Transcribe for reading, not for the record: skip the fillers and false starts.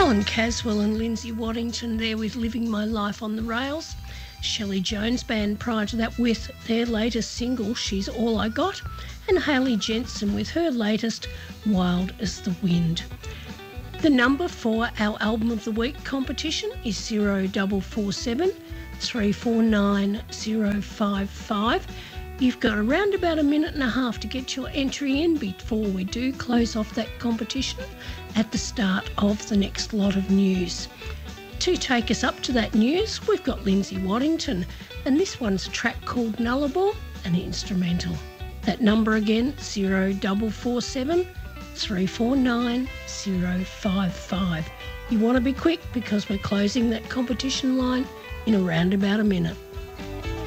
Helen Caswell and Lindsay Waddington there with Living My Life on the Rails. Shelley Jones Band prior to that with their latest single, She's All I Got. And Hayley Jensen with her latest, Wild as the Wind. The number for our Album of the Week competition is 0447 349 055. You've got around about a minute and a half to get your entry in before we do close off that competition at the start of the next lot of news. To take us up to that news, we've got Lindsay Waddington, and this one's a track called Nullarbor, an instrumental. That number again, 0447 349 055. You want to be quick because we're closing that competition line in around about a minute.